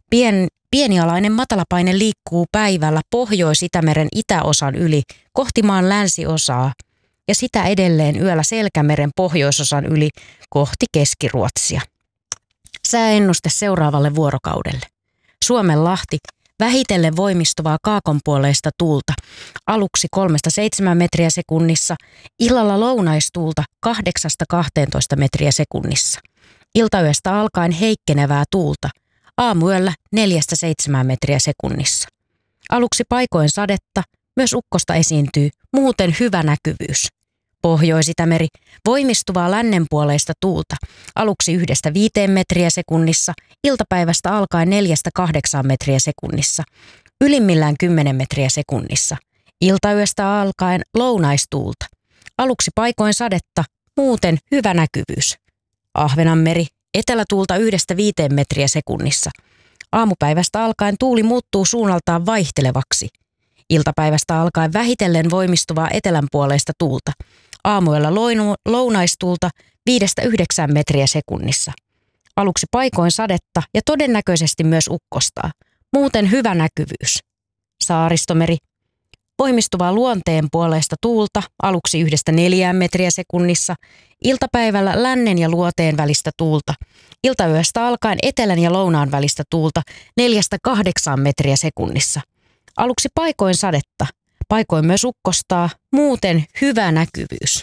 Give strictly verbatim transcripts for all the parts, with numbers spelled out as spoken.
Pien, pienialainen matalapaine liikkuu päivällä Pohjois-Itämeren itäosan yli kohti maan länsiosaa ja sitä edelleen yöllä Selkämeren pohjoisosan yli kohti Keski-Ruotsia. Sääennuste seuraavalle vuorokaudelle. Suomenlahti, vähitellen voimistuvaa kaakonpuoleista tuulta, aluksi kolmesta seitsemään metriä sekunnissa, illalla lounaistuulta kahdeksasta kahteentoista metriä sekunnissa. Iltayöstä alkaen heikkenevää tuulta, aamuyöllä neljästä seitsemään metriä sekunnissa. Aluksi paikoin sadetta, myös ukkosta esiintyy, muuten hyvä näkyvyys. Pohjois-Itämeri, voimistuvaa lännenpuoleista tuulta, aluksi yhdestä viiteen metriä sekunnissa, iltapäivästä alkaen neljästä kahdeksaan metriä sekunnissa, ylimmillään kymmenen metriä sekunnissa. Iltayöstä alkaen lounaistuulta, aluksi paikoin sadetta, muuten hyvä näkyvyys. Ahvenanmeri, etelätuulta yhdestä viiteen metriä sekunnissa. Aamupäivästä alkaen tuuli muuttuu suunnaltaan vaihtelevaksi. Iltapäivästä alkaen vähitellen voimistuvaa etelänpuoleista tuulta. Aamuyöllä lounaistuulta viidestä yhdeksään metriä sekunnissa. Aluksi paikoin sadetta ja todennäköisesti myös ukkostaa. Muuten hyvä näkyvyys. Saaristomeri. Voimistuvaa luonteen puoleista tuulta aluksi yhdestä neljään metriä sekunnissa. Iltapäivällä lännen ja luoteen välistä tuulta. Iltayöstä alkaen etelän ja lounaan välistä tuulta neljästä kahdeksaan metriä sekunnissa. Aluksi paikoin sadetta, paikoin myös ukkostaa, muuten hyvä näkyvyys.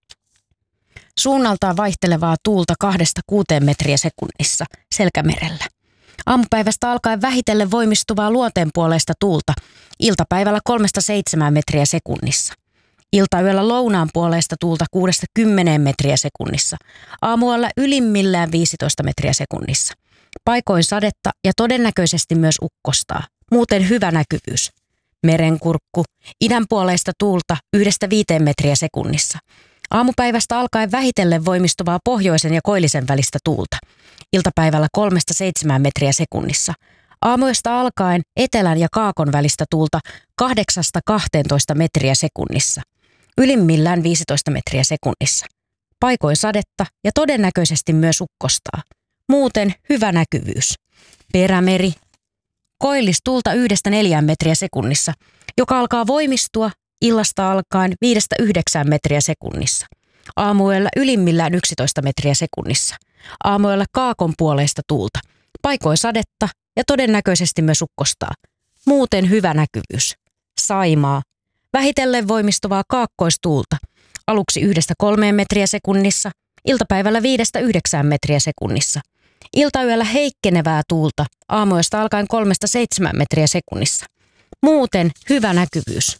Suunnaltaan vaihtelevaa tuulta kahdesta kuuteen metriä sekunnissa Selkämerellä. Aamupäivästä alkaen vähitellen voimistuvaa luonteenpuoleista tuulta, iltapäivällä kolmesta seitsemään metriä sekunnissa. Iltayöllä lounaan puoleista tuulta kuudesta kymmeneen metriä sekunnissa. Aamualla ylimmillään viisitoista metriä sekunnissa. Paikoin sadetta ja todennäköisesti myös ukkostaa. Muuten hyvä näkyvyys. Merenkurkku, idänpuoleista tuulta yhdestä viiteen metriä sekunnissa. Aamupäivästä alkaen vähitellen voimistuvaa pohjoisen ja koillisen välistä tuulta. Iltapäivällä kolmesta seitsemään metriä sekunnissa. Aamuyöstä alkaen etelän ja kaakon välistä tuulta kahdeksasta kahteentoista metriä sekunnissa. Ylimmillään viisitoista metriä sekunnissa. Paikoin sadetta ja todennäköisesti myös ukkostaa. Muuten hyvä näkyvyys. Perämeri. Koillistuulta yhdestä neljään metriä sekunnissa, joka alkaa voimistua illasta alkaen viidestä yhdeksään metriä sekunnissa. Aamuyöllä ylimmillään yksitoista metriä sekunnissa. Aamuyöllä kaakon puoleista tuulta. Paikoin sadetta ja todennäköisesti myös ukkostaa. Muuten hyvä näkyvyys. Saimaa. Vähitellen voimistuvaa kaakkoistuulta. Aluksi yhdestä kolmeen metriä sekunnissa. Iltapäivällä viidestä yhdeksään metriä sekunnissa. Iltayöllä heikkenevää tuulta, aamuyöstä alkaen kolmesta seitsemään metriä sekunnissa. Muuten hyvä näkyvyys.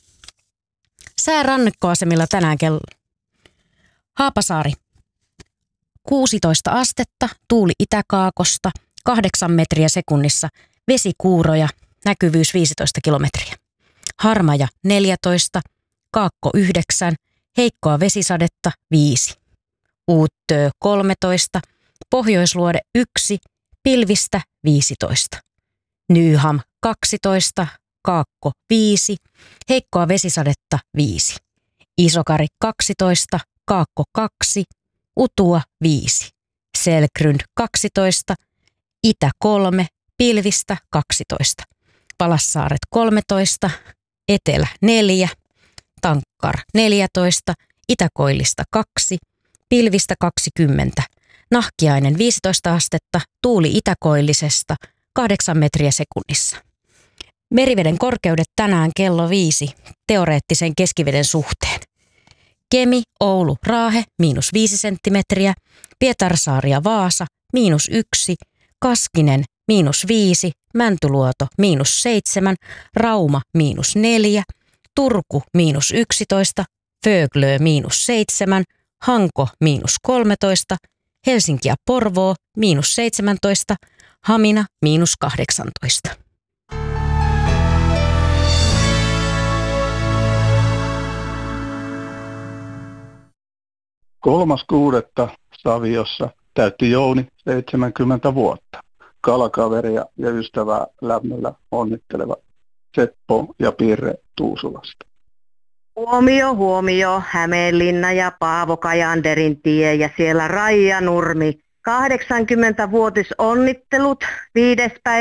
Sää rannikkoasemilla tänään kello. Haapasaari. kuusitoista astetta, tuuli itäkaakosta, kahdeksan metriä sekunnissa, vesikuuroja, näkyvyys viisitoista kilometriä. Harmaja neljätoista, Kaakko yhdeksän, heikkoa vesisadetta viisi. Uuttöö kolmetoista, Pohjoisluode yksi, pilvistä viisitoista. Nyham kaksitoista, Kaakko viisi, heikkoa vesisadetta viisi. Isokari kaksitoista, Kaakko kaksi, Utua viisi. Selkryn kaksitoista, Itä kolme, pilvistä kaksitoista. Palassaaret kolmetoista, Etelä neljä, Tankkar neljätoista, Itäkoillista kaksi, pilvistä kaksikymmentä. Nahkiainen viisitoista astetta, tuuli itäkoillisesta kahdeksan metriä sekunnissa. Meriveden korkeudet tänään kello viisi teoreettisen keskiveden suhteen. Kemi, Oulu, Raahe, miinus viisi senttimetriä, Pietarsaari ja Vaasa, miinus yksi, Kaskinen, miinus viisi, Mäntyluoto, miinus seitsemän, Rauma, miinus neljä, Turku, miinus yksitoista, Föglö, miinus seitsemän, Hanko, miinus kolmetoista, Helsinki ja Porvoo, miinus seitsemäntoista, Hamina, miinus kahdeksantoista. Kolmas kuudetta Saviossa täytti Jouni seitsemänkymmentä vuotta. Kalakaveria ja ystävää lämmöllä onnittelevat Seppo ja Pirre Tuusulasta. Huomio, huomio, Hämeenlinna ja Paavo Kajanderin tie ja siellä Raija Nurmi. kahdeksankymmentä-vuotisonnittelut viides päivä.